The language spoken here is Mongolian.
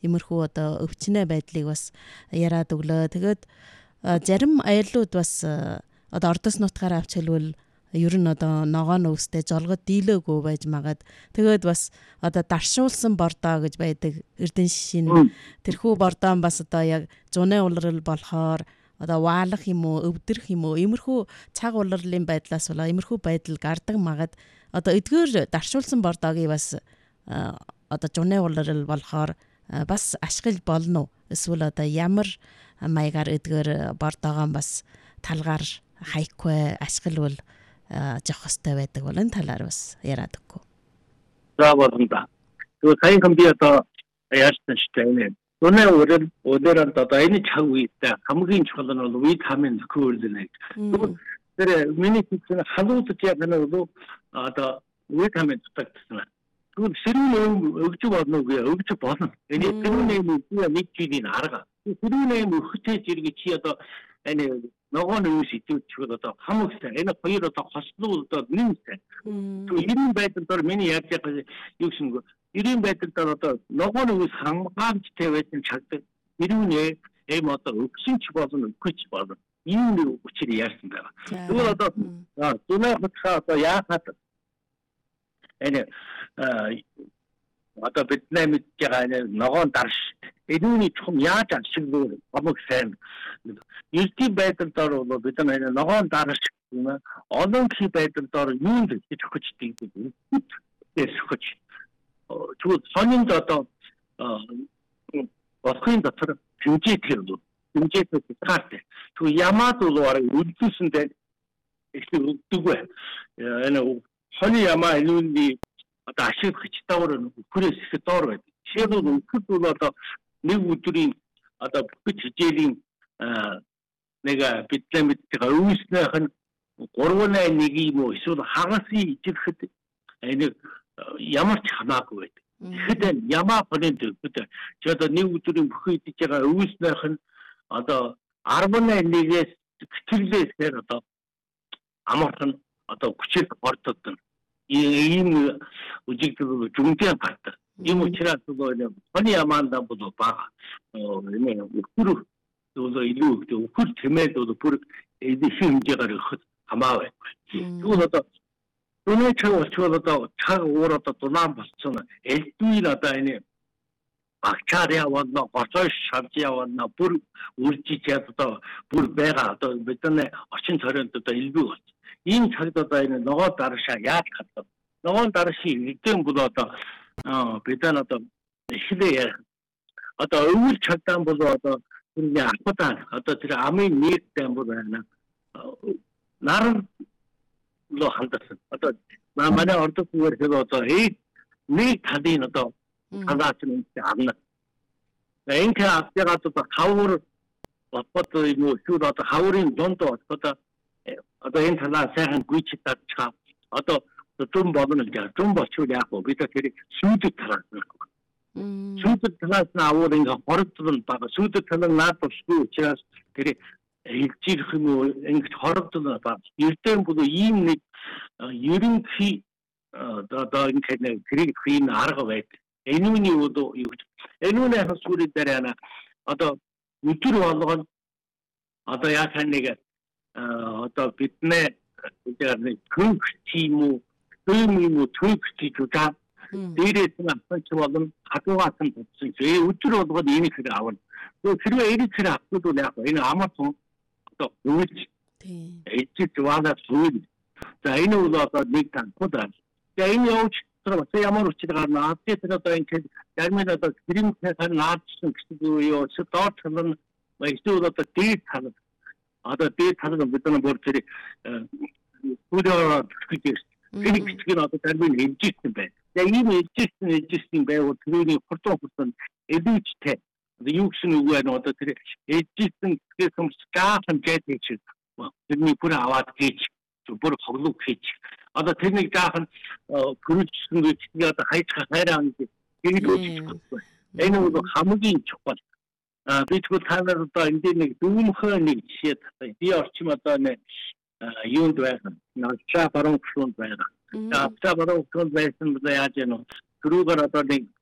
иймэрхүү одоо өвчнөө байдлыг бас яриад өглөө. Тэгээд зарим аяллууд бас одоо ордос нутгаараа авч хэлбэл ер нь одоо ногоон өвстэй жолгод дийлөөгүй байж магаад тэгээд бас одоо даршуулсан бордоо гэж байдаг эрдэн шишин тэрхүү бордоон бас одоо яг зуны улирал болохоор одоо ваалах юм уу өвдөрөх юм уу иймэрхүү цаг улирлын байдлаас болоо иймэрхүү байдал гардаг магаад одоо эдгээр даршуулсан бордоогийн бас одоо зуны улирал болохоор бас ашиглаж болно уу эсвэл одоо ямар маягаар эдгээр бордоогоо бас талгаар хайхгүй ашиглавал жоох хөстэй байдаг бол энэ талаар бас яриад өгөө. За болонда. Тэгээ саяхан би одоо яасан ч тийм Зуны улирал одоо энэ цаг үедээ хамгийн чухал нь бол витамин нөхөрлөнэ. Тэр миний хэлсэн халуудад яг нэг одоо витамин татсан. Тэгвэл сэрүүн өгч болно уу? Өгч болно. Энэ сэрүүн нэг жилийн арга. Сэрүүн өгчээж иргэж чи одоо энэ ногоон үс идэвчгүй одоо хамагтай энэ хоёр одоо хослол одоо нэмсэн. Ирийн байдлаар миний яаж яах юу гэсэн ирийн байдлаар одоо ногоон үс хамгаалжтай байсан чагдаг. Ирүүнээ эм одоо өгсөн ч болно өгөхгүй ч болно. Ийм нэг учир яарсан байгаа. Тэгвэл одоо зунаа хатха одоо яахад энэ одоо бид нэмж байгаа ногоон дарш Эдүүний чухам яаж ашиглах хамаг сайн. Эртний байдлаар бол бид нар ногоон дараш юм олон хий байдлаар юунд хийж өгчтэй гэдэг. Тэсгэж. Тэгвэл сонин одоо болохын дотор хэмжээтэй бол хэмжээтэй таартай. Тэгвэл ямаад бол үлдсэндээ их өгдөггүй. Энэ сони ямаа энүүний одоо ашиглахч тавар хүрээс их доор байдаг. Жишээлбэл өнөхөд бол одоо нэг өдрийн одоо бүх хичээлийн нэг бидлэн мэддэг өвснийх нь 3-1 юм уу эсвэл хагасын ижилхэд нэг ямар ч хамаагүй байдаг. Тэгэхэд ямаа фонд гэдэг чи одоо нэг өдрийн бүх идэж байгаа өвснийх нь одоо 10-1-ээс гэтлээсээр одоо амархан одоо хүчээр ордод ийм үжигдэл жүнтэй гардаг. Ийм учраас сони ямаанда бол бага энэ өхөр илүү өхөр тэмээд бүр эдийн хэмжээгээр өгөх хамаа байхгүй. Тэгвэл одоо өнөө чавч одоо цаг уур одоо дулаан болцсон элдвийн одоо энэ агчаар явна гоцоо шавж явна бүр үржиж одоо бүр байгаа одоо бидний очин цорионд одоо илүү болж. Ийм цагт одоо энэ ногоо дарашаа яаж хадгалах? Ногоон дарашийн эдэн бол одоо бидэн одоо ихлээ одоо өвөл чагдаан бол одоо энэ ахмадаа одоо тэр амын нийттэй бол байна. Нар ло хандсан. Одоо манай ордос үгээр одоо нэг талын одоо хангаацны амна. Энэхээ авьяагаад одоо хавар бодбод юм уу шүү одоо хаврын донд одоо энэ талаа сайхан гүйч татчихаа одоо 좀 보면 이제 좀 버추려고 비자 그리 수도 타라고. 수도 타라서 아무래도 허럽들은 봐가 수도 타는 나도 수도 제가 그리 일지르고 eng 허럽들은 봐. 일대보다 이익 유림피 더 인터넷 그리 그인 알아가 왜. 애누니도 애누네 하수리 때려나 어떤 우주로 올라간 어떤 약한 내가 어떤 빛내 이제 그 팀이 의미무 투입시 주자 데이터가 선처럼 학교 같은 것이 제일 우주로도 이미 그래 아원 또 그리고 에리트를 앞서도 내가 얘는 아마도 또 우지 에이치 좋아하다 수위 자 이는 우리가 니탄 보다 자 이미 오치 들어봐 야마로 치다가 나한테서 또 이제 야미다 또 그림 세상 나치는 그거요 스타트는 뭐 이쪽으로 또 데이터는 아더 데이터는 무슨 버들이 우리가 그게 그게 그게 나도 다른 인지스인데 이미 인지스인 배우 들으니 포토부터 에디치테 육신의 우에는 어떻게 인지스인 그게 좀 스카한 제티치 뭐 그니 불아 아와티치 불아 거룩히치 아더 테크닉한 그루치는 거 진짜 하이츠가 해라는 게 이게 좋고 애는 그 감옥이 좋고 비트고 타는 또 인디는 두무허니 시에 이 어치마다네 이온도에서 나차 바로 프론트에다 자 바로 프론트에서 야제노 그루가라도